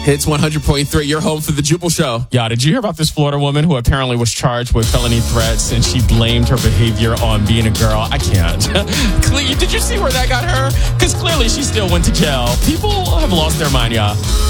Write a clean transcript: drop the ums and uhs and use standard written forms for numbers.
Hits 100.3, your home for the Jubal Show. Yeah, did you hear about this Florida woman who apparently was charged with felony threats and she blamed her behavior on being a girl? I can't. Did you see where that got her? Because clearly she still went to jail. People have lost their mind, y'all.